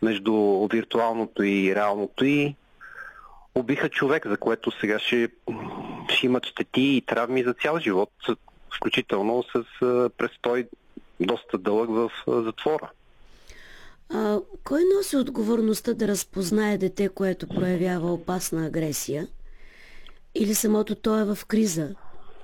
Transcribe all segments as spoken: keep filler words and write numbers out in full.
между виртуалното и реалното и убиха човек, за което сега ще, ще имат щети и травми за цял живот, включително с престой доста дълъг в затвора. А, кой носи отговорността да разпознае дете, което проявява опасна агресия? Или самото то е в криза?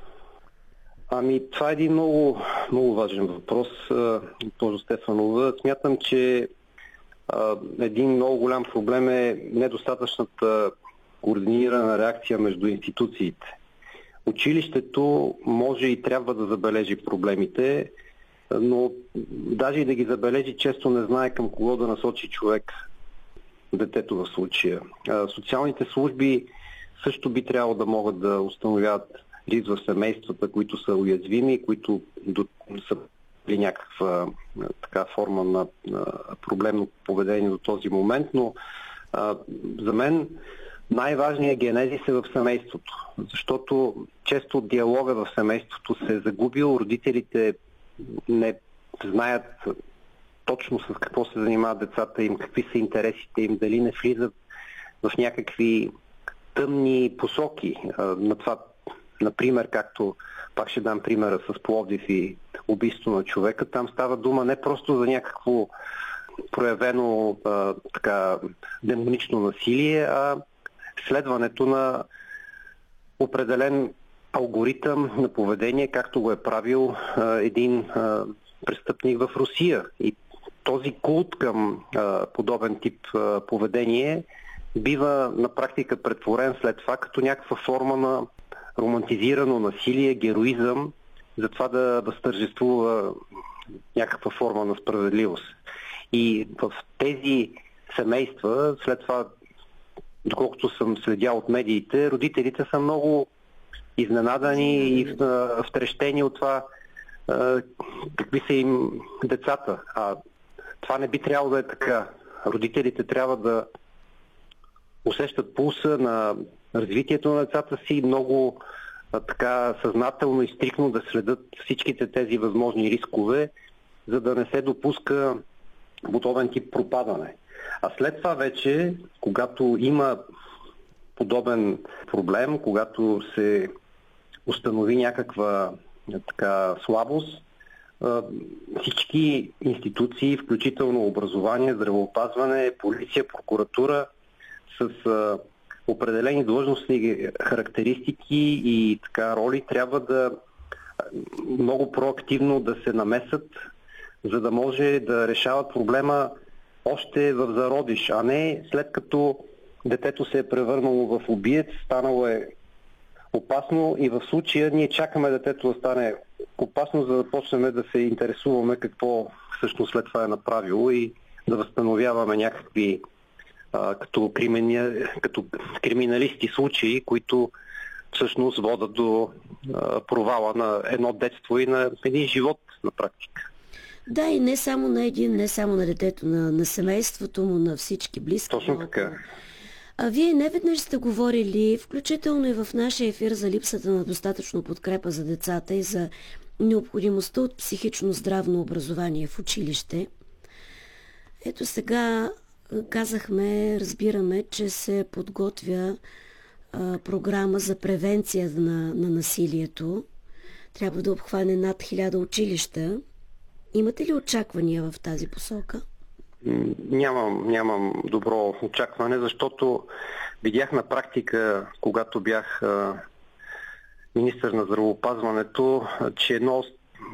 Ами, това е един много, много важен въпрос, госпожо Стефанова. Смятам, че а, един много голям проблем е недостатъчната координирана реакция между институциите. Училището може и трябва да забележи проблемите, но даже и да ги забележи, често не знае към кого да насочи човек, детето в случая. Социалните служби също би трябвало да могат да установяват риск в семействата, които са уязвими, които до, са при някаква така форма на, на проблемно поведение до този момент, но а, за мен най-важният генезис е в семейството, защото често диалога в семейството се е загубил, родителите не знаят точно с какво се занимават децата им, какви са интересите им, дали не влизат в някакви тъмни посоки. На това, например, както пак ще дам примера с Пловдив и убийство на човека, там става дума не просто за някакво проявено а, така демонично насилие, а следването на определен алгоритъм на поведение, както го е правил а, един а, престъпник в Русия. И този култ към а, подобен тип а, поведение бива на практика претворен след това като някаква форма на романтизирано насилие, героизъм, за това да възтържествува някаква форма на справедливост. И в тези семейства, след това, доколкото съм следял от медиите, родителите са много изненадани и втрещени от това какви са им децата. А това не би трябвало да е така. Родителите трябва да усещат пулса на развитието на децата си много така съзнателно и стриктно да следят всичките тези възможни рискове, за да не се допуска подобен тип пропадане. А след това вече, когато има подобен проблем, когато се установи някаква така слабост, всички институции, включително образование, здравеопазване, полиция, прокуратура, с определени длъжностни характеристики и така роли трябва да много проактивно да се намесат, за да може да решават проблема още в зародиш, а не след като детето се е превърнало в убиец, станало е опасно и в случая ние чакаме детето да стане опасно, за да почнем да се интересуваме какво всъщност след това е направило и да възстановяваме някакви а, като, кримини... като криминалисти случаи, които всъщност водят до а, провала на едно детство и на един живот на практика. Да, и не само на един, не само на детето, на, на семейството му, на всички близки. Точно така. А вие не веднъж сте говорили, включително и в нашия ефир, за липсата на достатъчно подкрепа за децата и за необходимостта от психично здравно образование в училище. Ето сега казахме, разбираме, че се подготвя а, програма за превенция на, на насилието. Трябва да обхване над хиляда училища. Имате ли очаквания в тази посока? Нямам, нямам добро очакване, защото видях на практика, когато бях а, министър на здравеопазването, че едно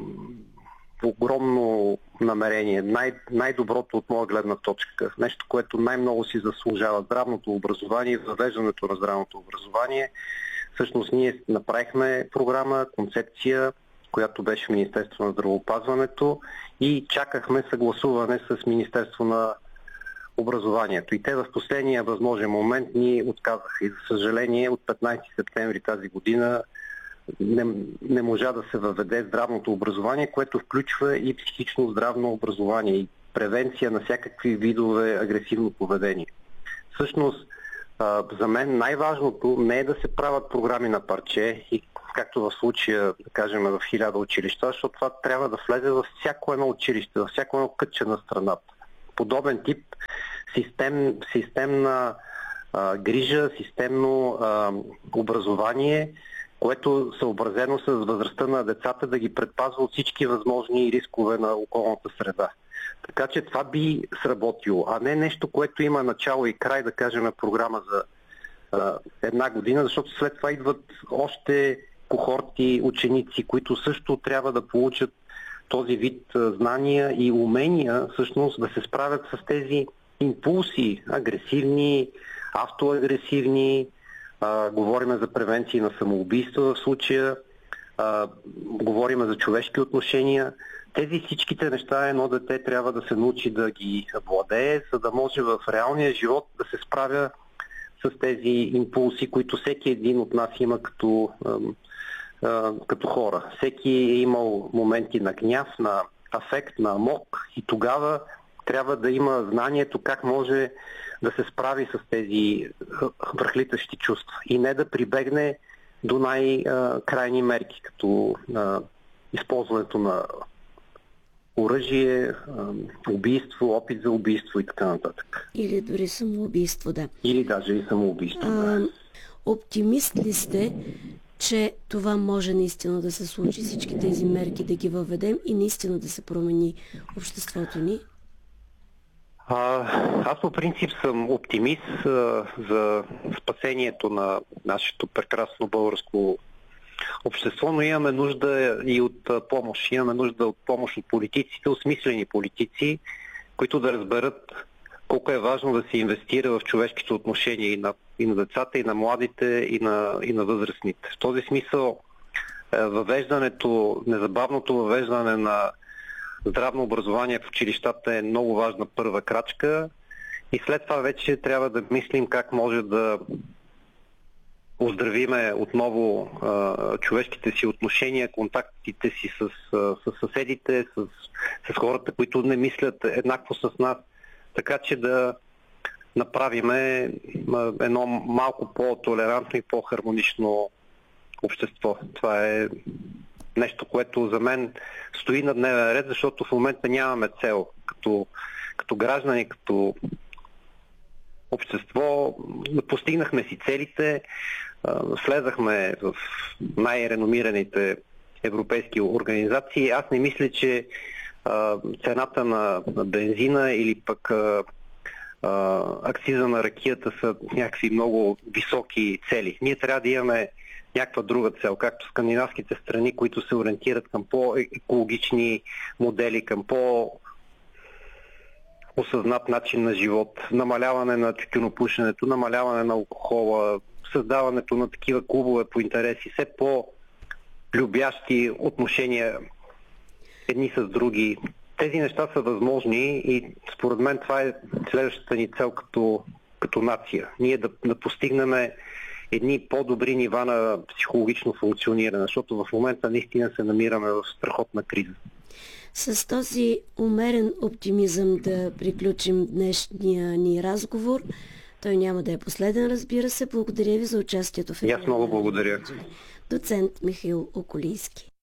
огромно намерение, най- най-доброто от моя гледна точка, нещо, което най-много си заслужава здравното образование и въвеждането на здравното образование. Всъщност ние направихме програма, концепция, която беше в Министерство на здравеопазването и чакахме съгласуване с Министерство на образованието. И те в последния възможен момент ни отказаха. И за съжаление от петнайсети септември тази година не, не можа да се въведе здравното образование, което включва и психично здравно образование и превенция на всякакви видове агресивно поведение. Всъщност, за мен най-важното не е да се правят програми на парче и както в случая, да кажем, в хиляда училища, защото това трябва да влезе във всяко едно училище, във всяко едно кътче на страната. Подобен тип систем, системна а, грижа, системно а, образование, което съобразено с възрастта на децата да ги предпазва от всички възможни рискове на околната среда. Така че това би сработило, а не нещо, което има начало и край, да кажем, програма за а, една година, защото след това идват още кохорти ученици, които също трябва да получат този вид а, знания и умения, всъщност да се справят с тези импулси, агресивни, автоагресивни, а, говориме за превенции на самоубийства в случая, а, говориме за човешки отношения. Тези всичките неща едно дете трябва да се научи да ги владее, за да може в реалния живот да се справя с тези импулси, които всеки един от нас има като, а, като хора. Всеки е имал моменти на гняв, на афект, на амок и тогава трябва да има знанието как може да се справи с тези връхлитащи чувства и не да прибегне до най-крайни мерки, като а, използването на оръжие, убийство, опит за убийство и така нататък. Или дори самоубийство, да. Или даже и самоубийство, а, да. Оптимист ли сте, че това може наистина да се случи, всички тези мерки да ги въведем и наистина да се промени обществото ни? А, аз по принцип съм оптимист а, за спасението на нашето прекрасно българско общество, но имаме нужда и от помощ. Имаме нужда от помощ от политиците, осмислени политици, които да разберат колко е важно да се инвестира в човешките отношения и на, и на децата, и на младите, и на, и на възрастните. В този смисъл въвеждането, незабавното въвеждане на здравно образование в училищата е много важна първа крачка и след това вече трябва да мислим как може да оздравиме отново а, човешките си отношения, контактите си с, с съседите, с, с хората, които не мислят еднакво с нас, така че да направиме едно малко по-толерантно и по-хармонично общество. Това е нещо, което за мен стои на дневен ред, защото в момента нямаме цел. Като, като граждани, като общество, постигнахме си целите, влезахме в най-реномираните европейски организации. Аз не мисля, че цената на бензина или пък акциза на ракията са някакви много високи цели. Ние трябва да имаме някаква друга цел, както скандинавските страни, които се ориентират към по-екологични модели, към по- осъзнат начин на живот, намаляване на тютюнопушенето, намаляване на алкохола, създаването на такива клубове по интереси, все по-любящи отношения едни с други. Тези неща са възможни и според мен това е следващата ни цел като, като нация. Ние да, да постигнем едни по-добри нива на психологично функциониране, защото в момента наистина се намираме в страхотна криза. С този умерен оптимизъм да приключим днешния ни разговор. Той няма да е последен, разбира се. Благодаря ви за участието в ефира. Аз много благодаря. Доцент Михаил Околийски.